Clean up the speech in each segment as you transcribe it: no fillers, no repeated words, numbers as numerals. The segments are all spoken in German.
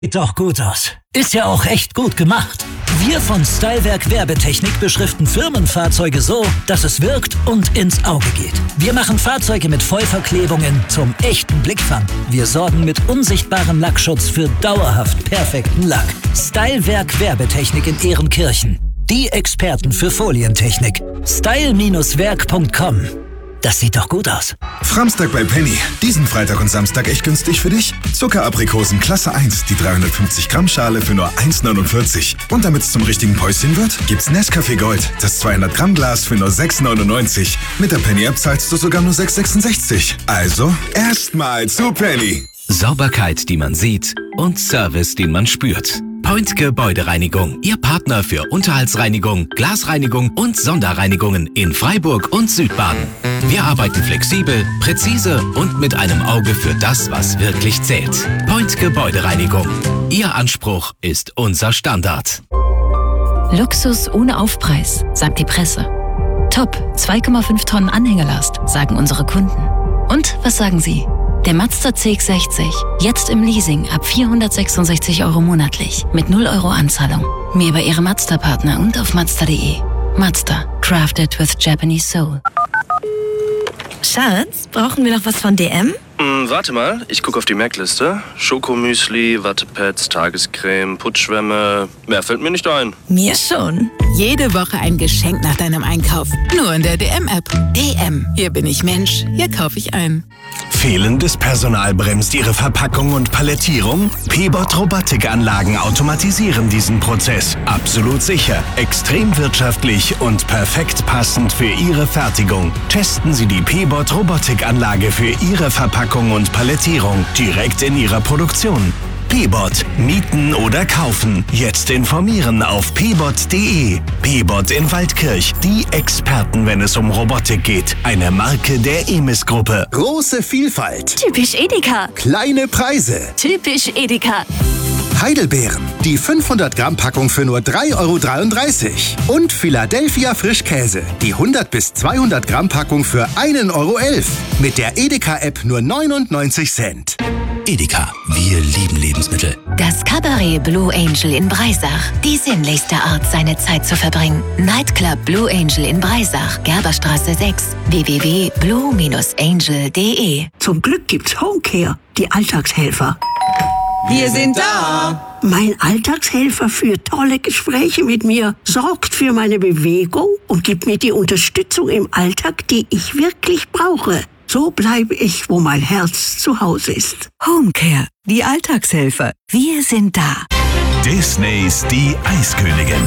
Sieht doch gut aus. Ist ja auch echt gut gemacht. Wir von Stylewerk Werbetechnik beschriften Firmenfahrzeuge so, dass es wirkt und ins Auge geht. Wir machen Fahrzeuge mit Vollverklebungen zum echten Blickfang. Wir sorgen mit unsichtbarem Lackschutz für dauerhaft perfekten Lack. Stylewerk Werbetechnik in Ehrenkirchen. Die Experten für Folientechnik. style-werk.com. Das sieht doch gut aus. Framstag bei Penny. Diesen Freitag und Samstag echt günstig für dich. Zuckeraprikosen Klasse 1, die 350 Gramm Schale für nur 1,49. Und damit es zum richtigen Päuschen wird, gibt's Nescafé Gold, das 200 Gramm Glas für nur 6,99. Mit der Penny-App zahlst du sogar nur 6,66. Also, erstmal zu Penny. Sauberkeit, die man sieht und Service, den man spürt. Point Gebäudereinigung. Ihr Partner für Unterhaltsreinigung, Glasreinigung und Sonderreinigungen in Freiburg und Südbaden. Wir arbeiten flexibel, präzise und mit einem Auge für das, was wirklich zählt. Point Gebäudereinigung. Ihr Anspruch ist unser Standard. Luxus ohne Aufpreis, sagt die Presse. Top, 2,5 Tonnen Anhängelast, sagen unsere Kunden. Und was sagen Sie? Der Mazda CX-60, jetzt im Leasing ab 466 € monatlich, mit 0 € Anzahlung. Mehr über Ihre Mazda-Partner und auf Mazda.de. Mazda, crafted with Japanese soul. Schatz, brauchen wir noch was von DM? Warte mal, ich gucke auf die Merkliste. Schokomüsli, Wattepads, Tagescreme, Putzschwämme. Mehr fällt mir nicht ein. Mir schon. Jede Woche ein Geschenk nach deinem Einkauf. Nur in der DM-App. DM. Hier bin ich Mensch. Hier kaufe ich ein. Fehlendes Personal bremst Ihre Verpackung und Palettierung? P-Bot Robotikanlagen automatisieren diesen Prozess. Absolut sicher, extrem wirtschaftlich und perfekt passend für Ihre Fertigung. Testen Sie die P-Bot Robotikanlage für Ihre Verpackung und Palettierung direkt in Ihrer Produktion. P-Bot. Mieten oder kaufen. Jetzt informieren auf pbot.de. P-Bot in Waldkirch. Die Experten, wenn es um Robotik geht. Eine Marke der EMIS-Gruppe. Große Vielfalt. Typisch Edeka. Kleine Preise. Typisch Edeka. Heidelbeeren. Die 500 Gramm Packung für nur 3,33 €. Und Philadelphia Frischkäse. Die 100 bis 200 Gramm Packung für 1,11 €. Mit der Edeka-App nur 99 Cent. Edeka, wir lieben Lebensmittel. Das Cabaret Blue Angel in Breisach. Die sinnlichste Art, seine Zeit zu verbringen. Nightclub Blue Angel in Breisach, Gerberstraße 6. www.blue-angel.de. Zum Glück gibt's Homecare, die Alltagshelfer. Wir sind da. Mein Alltagshelfer führt tolle Gespräche mit mir, sorgt für meine Bewegung und gibt mir die Unterstützung im Alltag, die ich wirklich brauche. So bleibe ich, wo mein Herz zu Hause ist. Homecare, die Alltagshelfer. Wir sind da. Disneys Die Eiskönigin.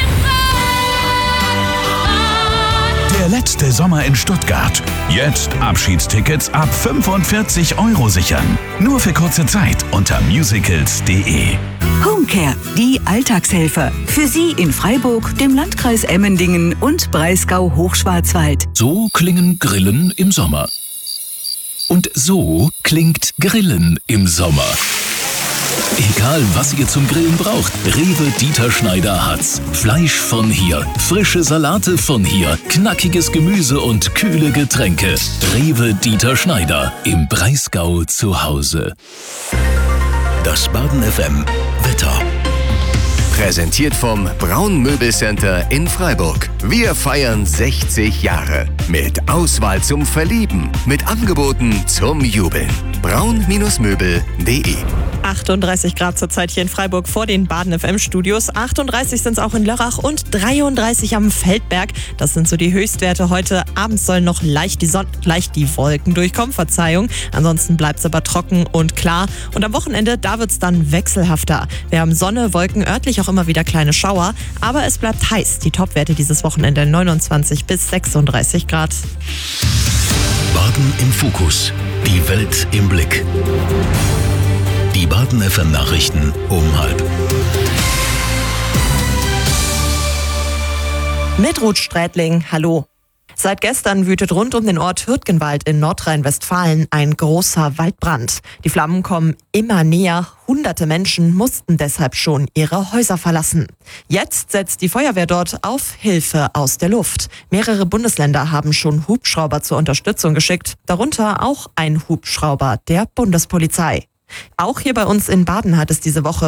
Der letzte Sommer in Stuttgart. Jetzt Abschiedstickets ab 45 € sichern. Nur für kurze Zeit unter musicals.de. Homecare, die Alltagshelfer. Für Sie in Freiburg, dem Landkreis Emmendingen und Breisgau-Hochschwarzwald. So klingen Grillen im Sommer. Und so klingt Grillen im Sommer. Egal, was ihr zum Grillen braucht, Rewe Dieter Schneider hat's. Fleisch von hier, frische Salate von hier, knackiges Gemüse und kühle Getränke. Rewe Dieter Schneider, im Breisgau zu Hause. Das Baden FM Wetter. Präsentiert vom Braun Möbelcenter in Freiburg. Wir feiern 60 Jahre. Mit Auswahl zum Verlieben. Mit Angeboten zum Jubeln. braun-möbel.de 38 Grad zurzeit hier in Freiburg vor den Baden FM-Studios. 38 sind es auch in Lörrach und 33 am Feldberg. Das sind so die Höchstwerte heute. Abends sollen noch leicht die Wolken durchkommen. Verzeihung. Ansonsten bleibt es aber trocken und klar. Und am Wochenende, da wird es dann wechselhafter. Wir haben Sonne, Wolken, örtlich auch immer wieder kleine Schauer. Aber es bleibt heiß. Die Topwerte dieses Wochenende 29 bis 36 Grad. Baden im Fokus. Die Welt im Blick. Die Baden FM Nachrichten um 12:30. Mit Ruth Strätling, hallo. Seit gestern wütet rund um den Ort Hürtgenwald in Nordrhein-Westfalen ein großer Waldbrand. Die Flammen kommen immer näher. Hunderte Menschen mussten deshalb schon ihre Häuser verlassen. Jetzt setzt die Feuerwehr dort auf Hilfe aus der Luft. Mehrere Bundesländer haben schon Hubschrauber zur Unterstützung geschickt, darunter auch ein Hubschrauber der Bundespolizei. Auch hier bei uns in Baden hat es diese Woche